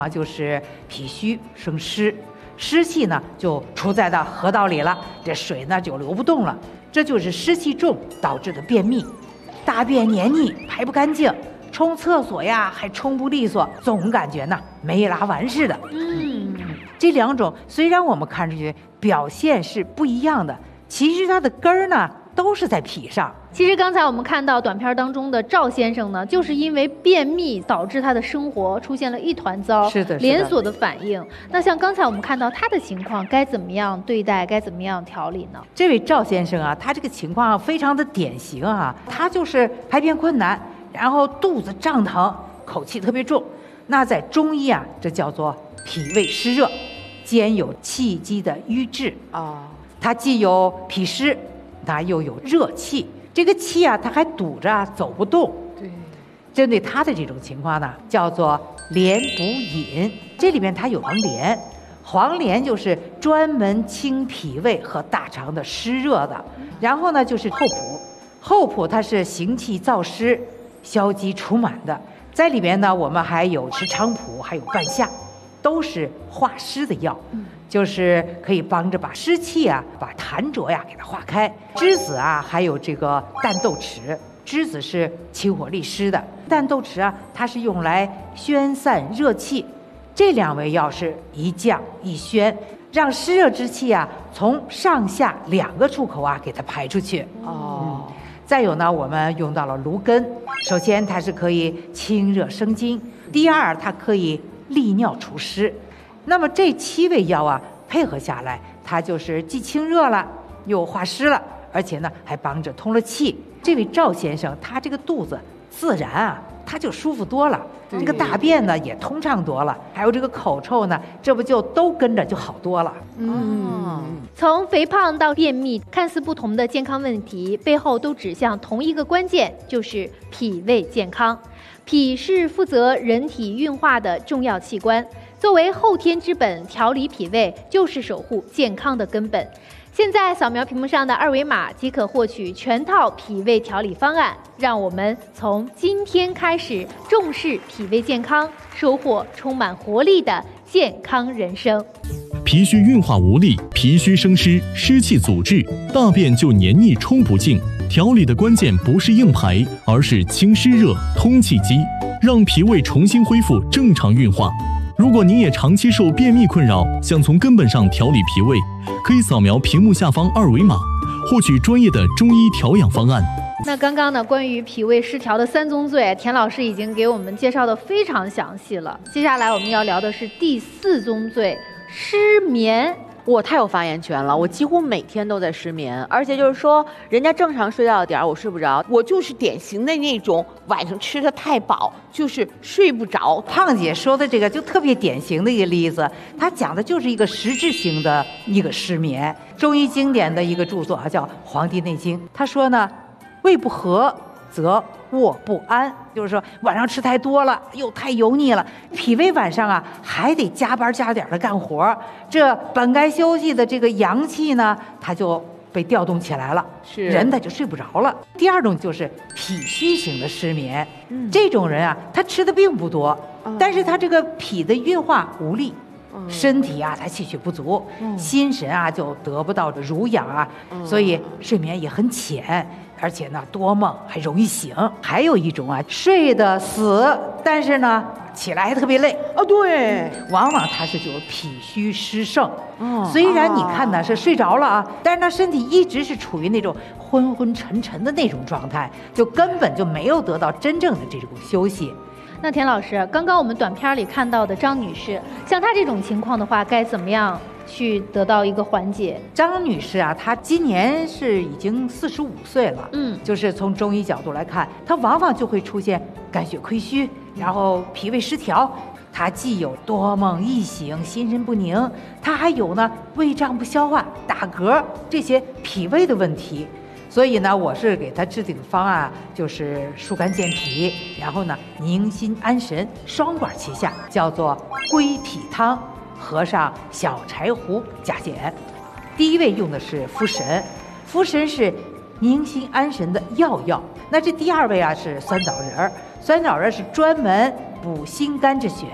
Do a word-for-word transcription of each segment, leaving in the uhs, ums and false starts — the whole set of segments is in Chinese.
啊，就是脾虚生湿，湿气呢就储在到河道里了，这水呢就流不动了，这就是湿气重导致的便秘，大便黏腻排不干净，冲厕所呀还冲不利索，总感觉呢没拉完似的。 嗯， 这两种虽然我们看上去表现是不一样的，其实它的根儿呢都是在脾上。 其实刚才我们看到短片当中的赵先生呢，就是因为便秘导致他的生活出现了一团糟， 是的， 连锁的反应。那像刚才我们看到他的情况，该怎么样对待，该怎么样调理呢？ 这位赵先生啊，他这个情况非常的典型啊，他就是排便困难，然后肚子胀疼，口气特别重。那在中医啊，这叫做脾胃湿热，兼有气机的瘀滞啊。它既有脾湿，它又有热气。这个气啊，它还堵着走不动。 对， 针对他的这种情况呢，叫做连补饮。这里面它有黄连，黄连就是专门清脾胃和大肠的湿热的。然后呢，就是厚朴，厚朴它是行气燥湿、消积除满的。在里边呢，我们还有石菖蒲，还有半夏，都是化湿的药。就是可以帮着把湿气啊，把痰浊呀给它化开。栀子啊，还有这个淡豆豉，栀子是清火利湿的，淡豆豉啊，它是用来宣散热气。这两味药是一降一宣，让湿热之气啊从上下两个出口啊给它排出去。哦、嗯，再有呢，我们用到了芦根，首先它是可以清热生津，第二它可以利尿除湿。那么这七味药啊，配合下来，它就是既清热了，又化湿了，而且呢还帮着通了气。这位赵先生，他这个肚子自然啊，他就舒服多了，这个大便呢也通畅多了，还有这个口臭呢，这不就都跟着就好多了。 嗯，从肥胖到便秘，看似不同的健康问题，背后都指向同一个关键，就是脾胃健康。脾是负责人体运化的重要器官，作为后天之本，调理脾胃就是守护健康的根本。现在扫描屏幕上的二维码即可获取全套脾胃调理方案，让我们从今天开始重视脾胃健康，收获充满活力的健康人生。 脾虚运化无力，脾虚生湿，湿气阻滞，大便就黏腻冲不净。调理的关键不是硬排，而是清湿热、通气机，让脾胃重新恢复正常运化。如果您也长期受便秘困扰，想从根本上调理脾胃，可以扫描屏幕下方二维码，获取专业的中医调养方案。 那刚刚呢，关于脾胃失调的三宗罪，田老师已经给我们介绍的非常详细了。接下来我们要聊的是第四宗罪，失眠。 我太有发言权了，我几乎每天都在失眠，而且就是说，人家正常睡觉的点儿我睡不着，我就是典型的那种晚上吃的太饱，就是睡不着。 胖姐说的这个就特别典型的一个例子，她讲的就是一个实质性的一个失眠。中医经典的一个著作啊，叫《黄帝内经》，他说呢，胃不和则卧不安，就是说晚上吃太多了，又太油腻了，脾胃晚上啊还得加班加点的干活，这本该休息的这个阳气呢，它就被调动起来了， 是人他就睡不着了。第二种就是脾虚型的失眠，嗯、这种人啊，他吃的并不多，嗯、但是他这个脾的运化无力。嗯、身体啊，他气血不足，嗯、心神啊就得不到濡养啊，嗯、所以睡眠也很浅，而且呢多梦还容易醒。还有一种啊，睡得死，但是呢起来还特别累。 哦，对， 往往他是就是脾虚湿盛。哦，虽然你看呢是睡着了啊，但是他身体一直是处于那种昏昏沉沉的那种状态，就根本就没有得到真正的这种休息。 那田老师，刚刚我们短片里看到的张女士，像她这种情况的话，该怎么样去得到一个缓解？ 张女士啊，她今年是已经四十五岁了，嗯，就是从中医角度来看，她往往就会出现肝血亏虚，然后脾胃失调。她既有多梦易醒、心神不宁，她还有呢胃胀不消化、打嗝这些脾胃的问题。所以呢，我是给他制定的方案就是疏肝健脾，然后呢宁心安神，双管齐下，叫做归脾汤，合上小柴胡加减。第一位用的是茯神，茯神是宁心安神的药药。那这第二位啊是酸枣仁儿，酸枣仁是专门补心肝之血。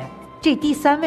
这第三位